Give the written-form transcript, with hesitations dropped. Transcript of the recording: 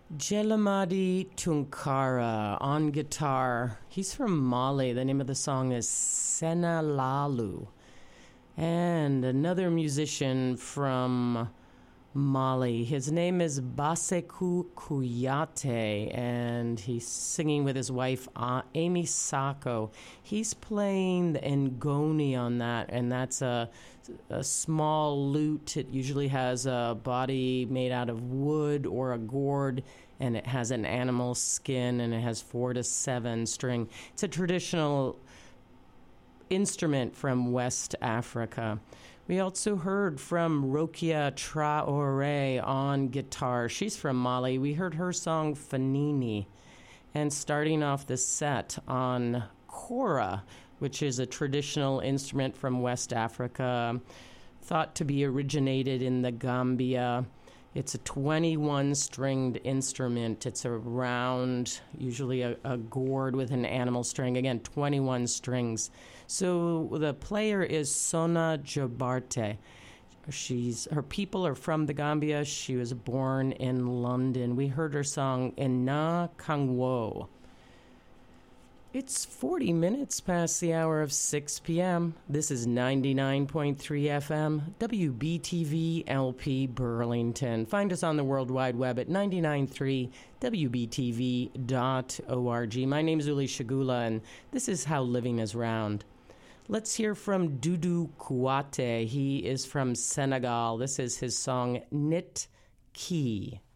Jelamadi Tunkara on guitar. He's from Mali. The name of the song is Senalalu. And another musician from Mali. His name is Baseku Kuyate, and he's singing with his wife, Amy Sako. He's playing the ngoni on that, and that's a small lute. It usually has a body made out of wood or a gourd, and it has an animal skin, and it has 4 to 7 string. It's a traditional instrument from West Africa. We also heard from Rokia Traore on guitar. She's from Mali. We heard her song Fanini. And starting off the set on kora, which is a traditional instrument from West Africa, thought to be originated in the Gambia. It's a 21-stringed instrument. It's a round, usually a gourd with an animal string. Again, 21 strings. So the player is Sona Jabarte. Her people are from the Gambia. She was born in London. We heard her song Ena Kangwo. It's 40 minutes past the hour of 6 p.m. This is 99.3 FM, WBTV LP Burlington. Find us on the World Wide Web at 993wbtv.org. My name is Uli Shagula, and this is How Living is Round. Let's hear from Dudu Kouate. He is from Senegal. This is his song, Nit Ki.